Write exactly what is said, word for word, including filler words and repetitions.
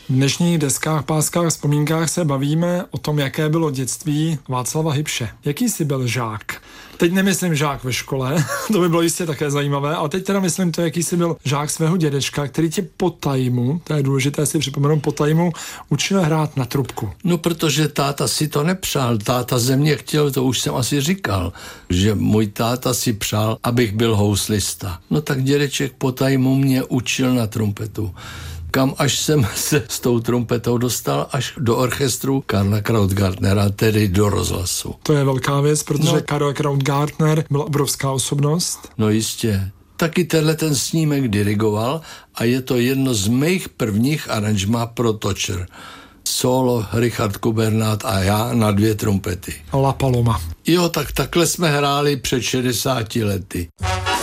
V dnešních deskách, páskách, vzpomínkách se bavíme o tom, jaké bylo dětství Václava Hybše. Jaký jsi byl žák? Teď nemyslím žák ve škole, to by bylo jistě také zajímavé, ale teď teda myslím to, jaký jsi byl žák svého dědečka, který tě po tajmu, to je důležité si připomenout, po tajmu učil hrát na trubku. No, protože táta si to nepřál, táta ze mě chtěl, to už jsem asi říkal, že můj táta si přál, abych byl houslista. No tak dědeček po tajmu mě učil na trumpetu. Kam až jsem se s tou trumpetou dostal, až do orchestru Karla Krautgartnera, tedy do rozhlasu. To je velká věc, protože no. Karel Krautgartner byl obrovská osobnost. No jistě. Taky tenhle ten snímek dirigoval a je to jedno z mých prvních aranžmá pro Točer. Solo Richard Kubernát a já na dvě trumpety. La Paloma. Jo, tak takhle jsme hráli před šedesáti lety.